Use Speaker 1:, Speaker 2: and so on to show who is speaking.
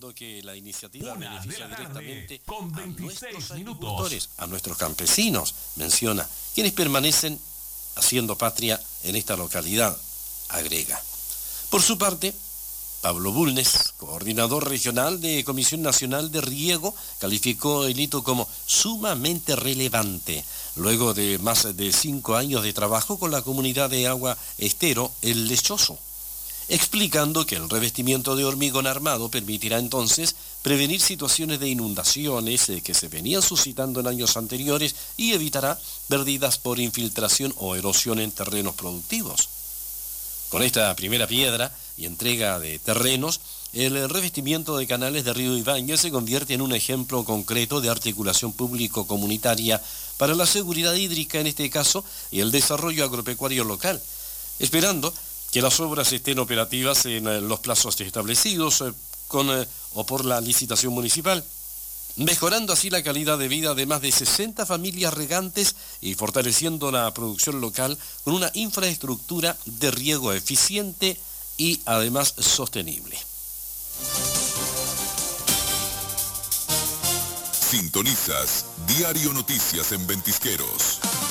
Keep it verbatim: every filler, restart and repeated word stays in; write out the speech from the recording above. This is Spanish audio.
Speaker 1: explicando que la iniciativa
Speaker 2: Una
Speaker 1: beneficia
Speaker 2: de la tarde,
Speaker 1: directamente
Speaker 2: con
Speaker 1: a nuestros
Speaker 2: minutos.
Speaker 1: agricultores, a nuestros campesinos, menciona, quienes permanecen haciendo patria en esta localidad, agrega. Por su parte, Pablo Bulnes, coordinador regional de Comisión Nacional de Riego, calificó el hito como sumamente relevante, luego de más de cinco años de trabajo con la comunidad de agua estero El Lechoso, explicando que el revestimiento de hormigón armado permitirá entonces prevenir situaciones de inundaciones eh, que se venían suscitando en años anteriores y evitará pérdidas por infiltración o erosión en terrenos productivos. Con esta primera piedra y entrega de terrenos, el revestimiento de canales de Río Ibañez se convierte en un ejemplo concreto de articulación público-comunitaria para la seguridad hídrica en este caso y el desarrollo agropecuario local, esperando que las obras estén operativas en los plazos establecidos con o por la licitación municipal, mejorando así la calidad de vida de más de sesenta familias regantes y fortaleciendo la producción local con una infraestructura de riego eficiente y además sostenible.
Speaker 3: Sintonizas Diario Noticias en Ventisqueros.